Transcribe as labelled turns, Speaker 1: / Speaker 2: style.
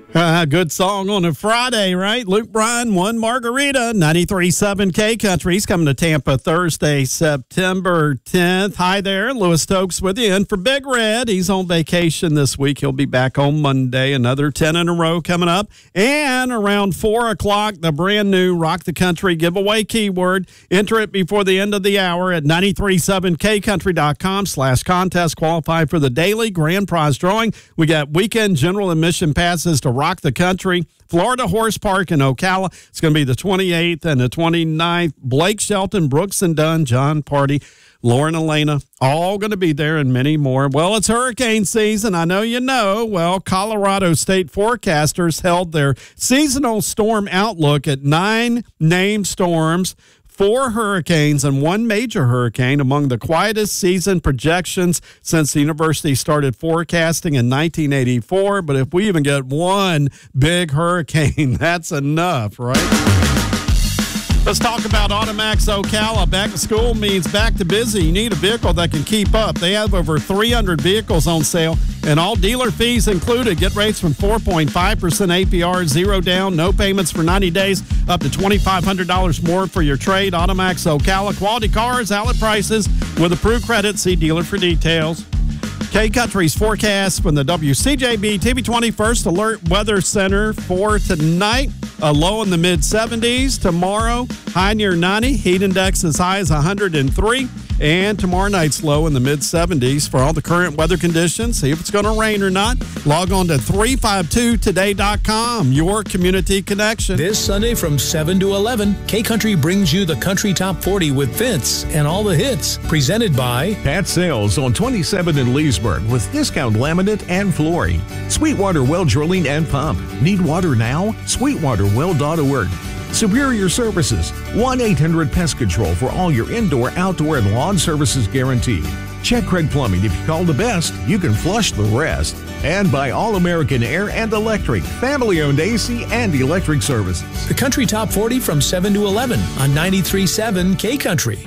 Speaker 1: Good song on a Friday, right? Luke Bryan, One Margarita, 93.7 K Country. He's coming to Tampa Thursday, September 10th. Hi there, Lewis Stokes with you. And for Big Red, he's on vacation this week. He'll be back on Monday. Another 10 in a row coming up. And around 4 o'clock, the brand new Rock the Country giveaway keyword. Enter it before the end of the hour at 937kcountry.com/contest. Qualify for the daily grand prize drawing. We got weekend general admission passes to Rock the Country, Florida Horse Park in Ocala. It's going to be the 28th and the 29th. Blake Shelton, Brooks and Dunn, John Party, Lauren Elena, all going to be there and many more. Well, it's hurricane season. I know you know. Well, Colorado State forecasters held their seasonal storm outlook at 9 named storms, 4 hurricanes, and 1 major hurricane, among the quietest season projections since the university started forecasting in 1984. But if we even get 1 big hurricane, that's enough, right? Let's talk about Automax Ocala. Back to school means back to busy. You need a vehicle that can keep up. They have over 300 vehicles on sale, and all dealer fees included. Get rates from 4.5% APR, 0 down, no payments for 90 days, up to $2,500 more for your trade. Automax Ocala. Quality cars, outlet prices with approved credit. See dealer for details. K Country's forecast from the WCJB TV20 First Alert Weather Center for tonight. A low in the mid-70s. Tomorrow, high near 90. Heat index as high as 103. And tomorrow night's low in the mid-70s. For all the current weather conditions, see if it's going to rain or not, log on to 352today.com, your community connection.
Speaker 2: This Sunday from 7 to 11, K-Country brings you the Country Top 40 with Vince and all the hits. Presented by
Speaker 3: Pat Sales on 27 in Leesburg with discount laminate and flooring. Sweetwater Well Drilling and Pump. Need water now? SweetwaterWell.org. Superior Services, 1-800-PEST Control for all your indoor, outdoor, and lawn services guaranteed. Check Craig Plumbing. If you call the best, you can flush the rest. And by All American Air and Electric, family-owned AC and electric services.
Speaker 2: the Country Top 40 from 7 to 11 on 93.7 K Country.